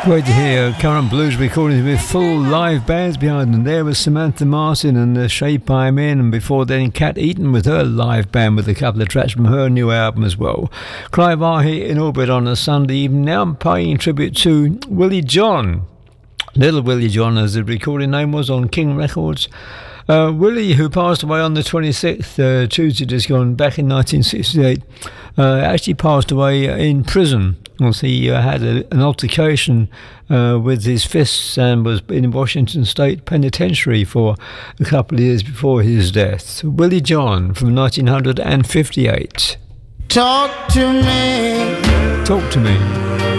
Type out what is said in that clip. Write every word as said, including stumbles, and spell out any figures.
Great to hear current blues recordings with full live bands behind them. There was Samantha Martin and the Shape I'm In, and before then Cat Eaton with her live band with a couple of tracks from her new album as well. Clive Arhy in orbit on a Sunday evening. Now I'm paying tribute to Willie John. Little Willie John, as the recording name was on King Records. Uh, Willie, who passed away on the twenty-sixth, uh, Tuesday just gone, back in nineteen sixty-eight, uh, actually passed away in prison. Well, he uh, had a, an altercation uh, with his fists and was in Washington State Penitentiary for a couple of years before his death. Willie John from nineteen fifty-eight. Talk to me. Talk to me.